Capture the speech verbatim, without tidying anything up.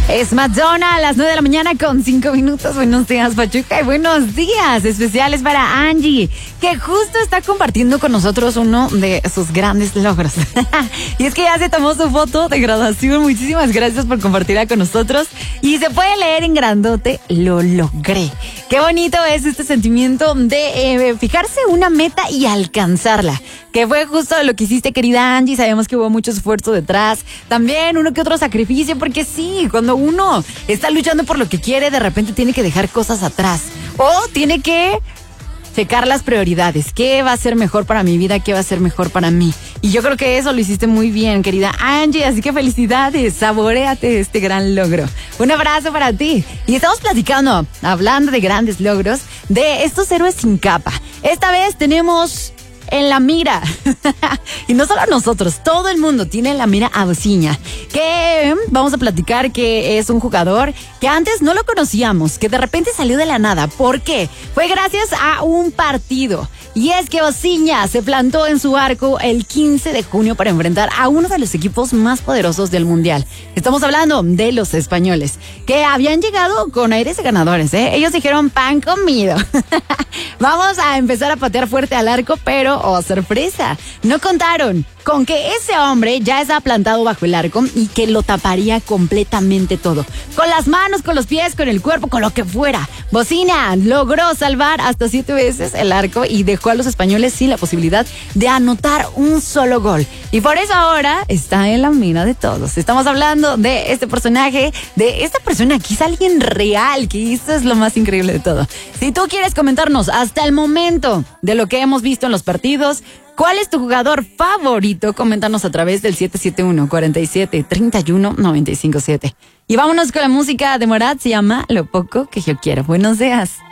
Es Madonna a las nueve de la mañana con cinco minutos. Buenos días, Pachuca, y buenos días especiales para Angie, que justo está compartiendo con nosotros uno de sus grandes logros. Y es que ya se tomó su foto de graduación. Muchísimas gracias por compartirla con nosotros. Y se puede leer en grandote: lo logré. Qué bonito es este sentimiento de eh, fijarse una meta y alcanzarla, que fue justo lo que hiciste, querida Angie. Sabemos que hubo mucho esfuerzo detrás, también uno que otro sacrificio, porque sí, cuando uno está luchando por lo que quiere, de repente tiene que dejar cosas atrás o tiene que checar las prioridades. ¿Qué va a ser mejor para mi vida? ¿Qué va a ser mejor para mí? Y yo creo que eso lo hiciste muy bien, querida Angie, así que felicidades, saboréate este gran logro. Un abrazo para ti. Y estamos platicando, hablando de grandes logros, de estos héroes sin capa. Esta vez tenemos en la mira, y no solo nosotros, todo el mundo tiene en la mira a Bociña, que vamos a platicar que es un jugador que antes no lo conocíamos, que de repente salió de la nada. ¿Por qué? Fue gracias a un partido. Y es que Bociña se plantó en su arco el quince de junio para enfrentar a uno de los equipos más poderosos del mundial. Estamos hablando de los españoles, que habían llegado con aires de ganadores, ¿eh? Ellos dijeron: pan comido. Vamos a empezar a patear fuerte al arco, pero, oh sorpresa, no contaron con que ese hombre ya estaba plantado bajo el arco y que lo taparía completamente todo. Con las manos, con los pies, con el cuerpo, con lo que fuera. Bociña logró salvar hasta siete veces el arco y dejó a los españoles sin la posibilidad de anotar un solo gol. Y por eso ahora está en la mira de todos. Estamos hablando de este personaje, de esta persona que es alguien real, que esto es lo más increíble de todo. Si tú quieres comentarnos hasta el momento de lo que hemos visto en los partidos, ¿cuál es tu jugador favorito? Coméntanos a través del siete siete uno, cuatro siete, tres uno, nueve cinco siete. Y vámonos con la música de Morat, se llama Lo poco que yo quiero. Buenos días.